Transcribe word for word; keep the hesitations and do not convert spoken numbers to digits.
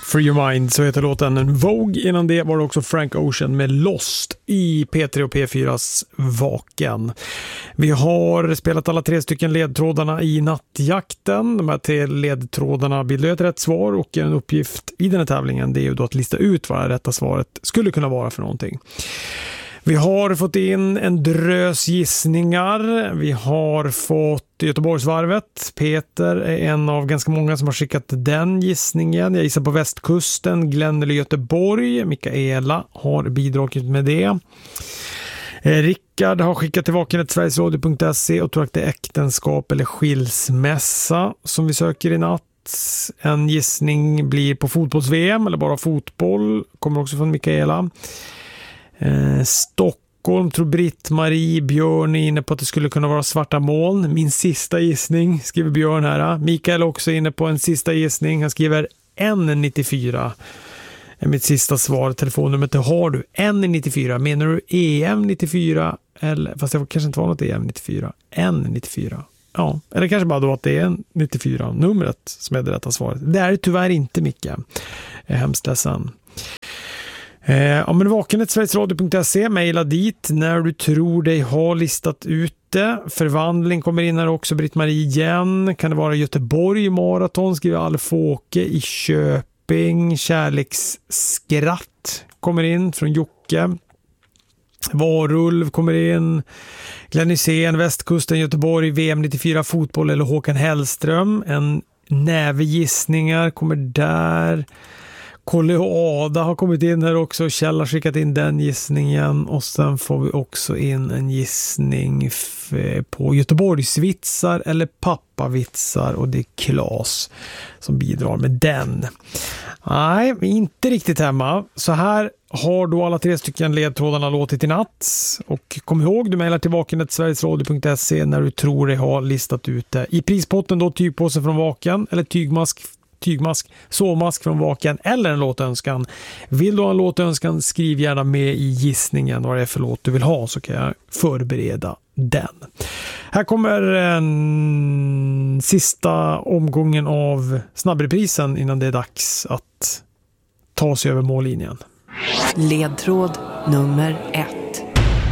Free Your Mind, så heter låten. Vogue, innan det var det också Frank Ocean med Lost i P tre och P fyras Vaken. Vi har spelat alla tre stycken ledtrådarna i nattjakten. De här tre ledtrådarna bildar ett rätt svar, och en uppgift i den här tävlingen, det är ju då att lista ut vad det rätta svaret skulle kunna vara för någonting. Vi har fått in en drös gissningar. Vi har fått Göteborgsvarvet. Peter är en av ganska många som har skickat den gissningen. Jag gissar på västkusten, Glenn eller Göteborg. Mikaela har bidragit med det. Rickard har skickat till vakenet sverigesradio punkt se och tror att det är äktenskap eller skilsmässa som vi söker i natt. En gissning blir på fotbolls-V M eller bara fotboll. Kommer också från Mikaela. Eh, Stockholm tror Britt-Marie. Björn är inne på att det skulle kunna vara svarta moln. Min sista gissning, skriver Björn här. Mikael är också inne på en sista gissning. Han skriver N nittiofyra. Är mitt sista svar. Telefonnumret har du. N nittiofyra. Menar du E M nittiofyra? Eller, fast det kanske inte var något E M nittiofyra. N nittiofyra. Ja, eller kanske bara då att det är nittiofyra numret som är det rätta svaret. Det är tyvärr inte, Micke. Jag är hemskt ledsen. Ja, men vakenet sverigesradio punkt se, mejla dit när du tror dig ha listat ut det. Förvandling kommer in här också. Britt-Marie igen. Kan det vara Göteborg maraton? Skriver Alfåke i Köping. Kärleksskratt kommer in från Jocke. Varulv kommer in. Glenn Hysén, västkusten, Göteborg, V M nittiofyra, fotboll eller Håkan Hellström. En näve gissningar kommer där. Kolle och Ada har kommit in här också. Kjell har skickat in den gissningen. Och sen får vi också in en gissning f- på Göteborgsvitsar eller pappavitsar. Och det är Claes som bidrar med den. Nej, inte riktigt hemma. Så här har då alla tre stycken ledtrådarna låtit i natt. Och kom ihåg, du mejlar till vakenet sverigesradio punkt se när du tror dig ha listat ut det. I prispotten då tygpåse från Vaken eller tygmask tygmask, sovmask från Vaken eller en låtönskan. Vill du ha en låtönskan, skriv gärna med i gissningen vad det är för låt du vill ha, så kan jag förbereda den. Här kommer en sista omgången av snabbreprisen innan det är dags att ta sig över mållinjen. Ledtråd nummer ett.